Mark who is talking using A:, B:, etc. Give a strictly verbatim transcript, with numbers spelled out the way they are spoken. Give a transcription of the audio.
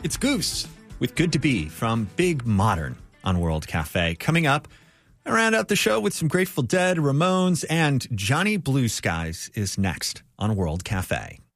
A: It's Goose with Good to Be from Big Modern on World Cafe. Coming up, I round out the show with some Grateful Dead, Ramones, and Johnny Blue Skies is next on World Cafe.